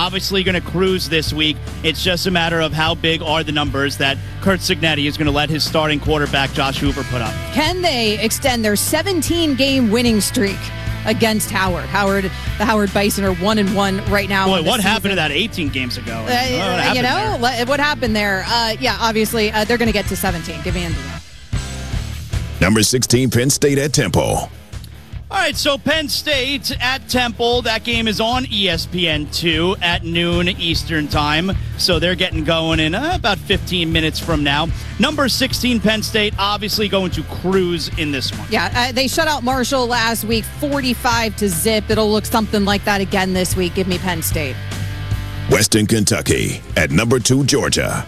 obviously going to cruise this week. It's just a matter of how big are the numbers that Curt Cignetti is going to let his starting quarterback, Josh Hoover, put up. Can they extend their 17-game winning streak against Howard? The Howard Bison are 1-1 right now. Boy, what happened to that 18 games ago? What happened there? Obviously, they're going to get to 17. Give me Indiana. Number 16, Penn State at Temple. All right, so Penn State at Temple. That game is on ESPN2 at noon Eastern time. So they're getting going in about 15 minutes from now. Number 16, Penn State, obviously going to cruise in this one. Yeah, they shut out Marshall last week, 45-0. It'll look something like that again this week. Give me Penn State. Western Kentucky at number 2, Georgia.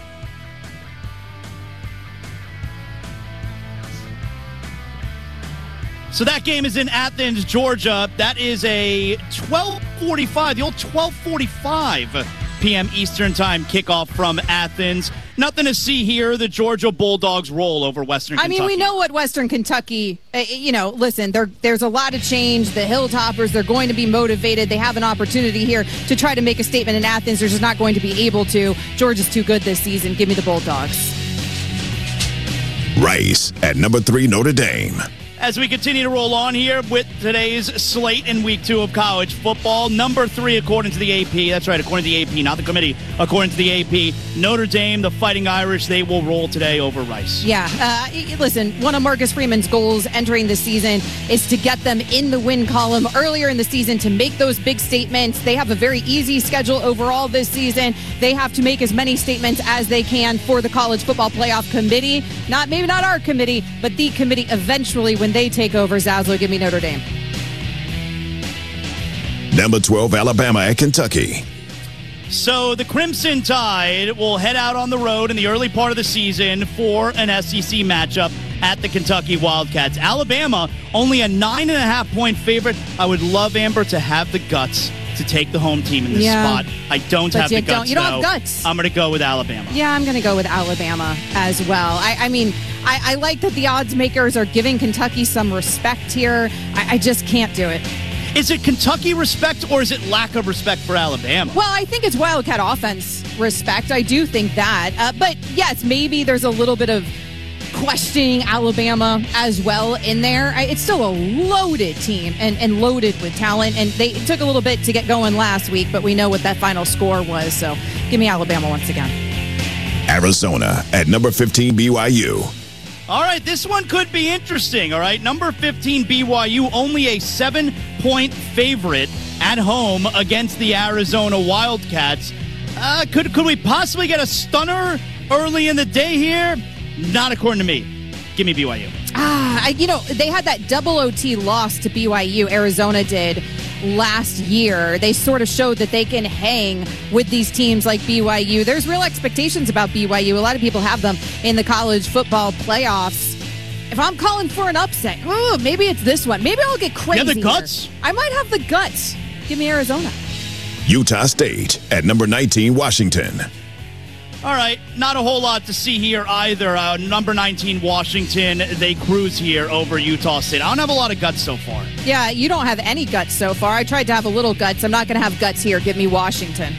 So that game is in Athens, Georgia. That is a 12:45, the old 12:45 p.m. Eastern time kickoff from Athens. Nothing to see here. The Georgia Bulldogs roll over Western Kentucky. I mean, we know what Western Kentucky, listen, there's a lot of change. The Hilltoppers, they're going to be motivated. They have an opportunity here to try to make a statement in Athens. They're just not going to be able to. Georgia's too good this season. Give me the Bulldogs. Rice at number 3, Notre Dame. As we continue to roll on here with today's slate in week 2 of college football, number 3 according to the AP. That's right, according to the AP, not the committee. According to the AP, Notre Dame, the Fighting Irish, they will roll today over Rice. Yeah, listen, one of Marcus Freeman's goals entering the season is to get them in the win column earlier in the season to make those big statements. They have a very easy schedule overall this season. They have to make as many statements as they can for the College Football Playoff Committee. Maybe not our committee, but the committee eventually when they take over. Zaslow, give me Notre Dame. Number 12, Alabama at Kentucky. So the Crimson Tide will head out on the road in the early part of the season for an SEC matchup at the Kentucky Wildcats. Alabama, only a 9.5-point favorite. I would love, Amber, to have the guts to take the home team in this spot. I don't have the guts, You don't have guts. I'm going to go with Alabama. Yeah, I'm going to go with Alabama as well. I like that the odds makers are giving Kentucky some respect here. I just can't do it. Is it Kentucky respect or is it lack of respect for Alabama? Well, I think it's Wildcat offense respect. I do think that. But yes, maybe there's a little bit of questioning Alabama as well in there. It's still a loaded team and loaded with talent. And it took a little bit to get going last week, but we know what that final score was. So give me Alabama once again. Arizona at number 15, BYU. All right, this one could be interesting, all right? Number 15, BYU, only a 7-point favorite at home against the Arizona Wildcats. Could we possibly get a stunner early in the day here? Not according to me. Give me BYU. They had that double OT loss to BYU, Arizona did, last year. They sort of showed that they can hang with these teams like BYU. There's real expectations about BYU. A lot of people have them in the college football playoffs. If I'm calling for an upset, maybe it's this one. Maybe I'll get crazy. You have the guts? I might have the guts. Give me Arizona. Utah State at number 19, Washington. All right, not a whole lot to see here either. Number 19, Washington, they cruise here over Utah State. I don't have a lot of guts so far. Yeah, you don't have any guts so far. I tried to have a little guts. I'm not going to have guts here. Give me Washington.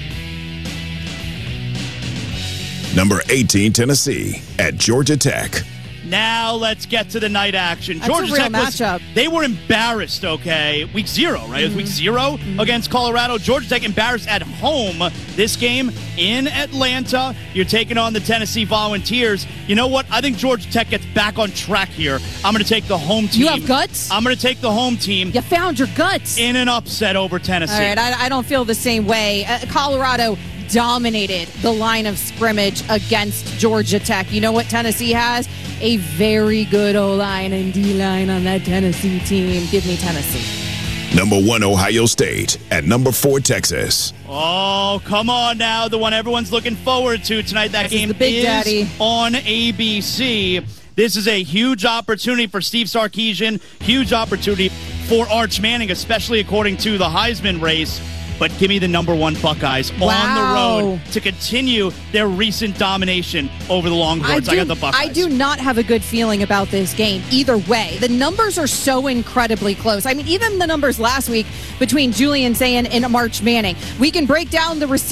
Number 18, Tennessee at Georgia Tech. Now let's get to the night action. That's Georgia a real Tech matchup. They were embarrassed, okay? Week 0, right? It was week 0 against Colorado. Georgia Tech embarrassed at home. This game in Atlanta. You're taking on the Tennessee Volunteers. You know what? I think Georgia Tech gets back on track here. I'm going to take the home team. You have guts? I'm going to take the home team. You found your guts. In an upset over Tennessee. All right, I don't feel the same way. Colorado dominated the line of scrimmage against Georgia Tech. You know what Tennessee has? A very good O-line and D-line on that Tennessee team. Give me Tennessee. Number 1, Ohio State at number 4, Texas. Oh, come on now. The one everyone's looking forward to tonight. That game is on ABC. This is a huge opportunity for Steve Sarkisian. Huge opportunity for Arch Manning, especially according to the Heisman race. But give me the number 1 Buckeyes on the road to continue their recent domination over the Longhorns. I got the Buckeyes. I do not have a good feeling about this game either way. The numbers are so incredibly close. I mean, even the numbers last week between Julian Sayin and Arch Manning. We can break down the